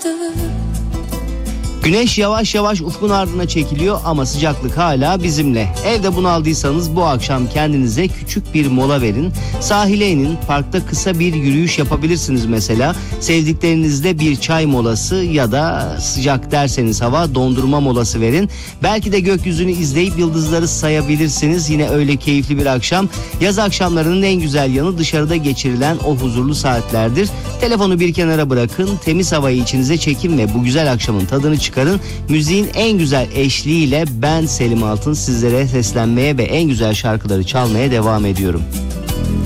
Güneş yavaş yavaş ufkun ardına çekiliyor ama sıcaklık hala bizimle. Evde bunaldıysanız bu akşam kendinize küçük bir mola verin. Sahile inin, parkta kısa bir yürüyüş yapabilirsiniz mesela. Sevdiklerinizle bir çay molası ya da sıcak derseniz hava dondurma molası verin. Belki de gökyüzünü izleyip yıldızları sayabilirsiniz. Yine öyle keyifli bir akşam. Yaz akşamlarının en güzel yanı dışarıda geçirilen o huzurlu saatlerdir. Telefonu bir kenara bırakın, temiz havayı içinize çekin ve bu güzel akşamın tadını çıkarın. Müziğin en güzel eşliğiyle ben Selim Altın sizlere seslenmeye ve en güzel şarkıları çalmaya devam ediyorum.